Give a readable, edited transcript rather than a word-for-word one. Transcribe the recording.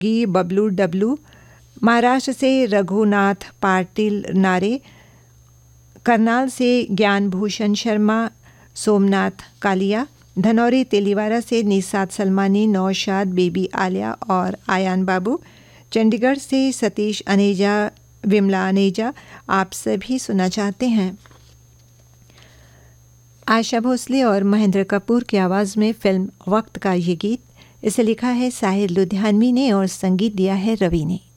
की बबलू डब्लू, महाराष्ट्र से रघुनाथ पाटिल नारे, करनाल से ज्ञान भूषण शर्मा, सोमनाथ कालिया, धनौरी तेलीवारा से निसात सलमानी, नौशाद, बेबी आलिया और आयान बाबू, चंडीगढ़ से सतीश अनेजा, विमला अनेजा आप सभी सुना चाहते हैं। आशा भोसले और महेंद्र कपूर की आवाज़ में फिल्म वक्त का ये गीत, इसे लिखा है साहिर लुधियानवी ने और संगीत दिया है रवि ने।